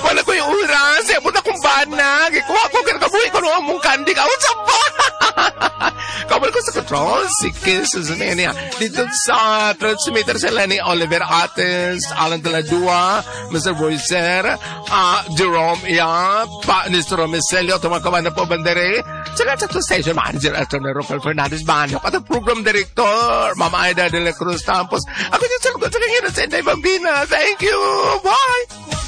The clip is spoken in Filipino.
wala ko yung oras. Siya mo na kong banag. Ikuha ko, kinakabuhi ko nung among kandi ka. Unsa ba? Kabal ko sa control. Sige, susunod niya. Dito sa transmitter sila ni Oliver Ates, Alan Taladua, Mr. Boyser, Jerome Mr. Romicelio, tumakaman na po bandere. Saka sa station manager, Attorney Rafael Fernandez Banyo, at ang program director, Mama Aida de la Cruz Tampos. Ako yung salugot sa kanina sa Inday Bambina. Thank you. Bye.